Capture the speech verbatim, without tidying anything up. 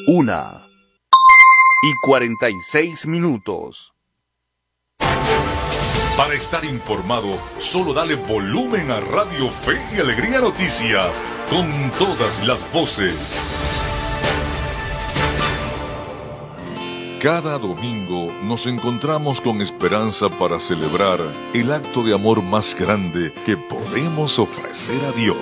Una y cuarenta y seis minutos. Para estar informado, solo dale volumen a Radio Fe y Alegría Noticias, con todas las voces. Cada domingo nos encontramos con esperanza para celebrar el acto de amor más grande que podemos ofrecer a Dios.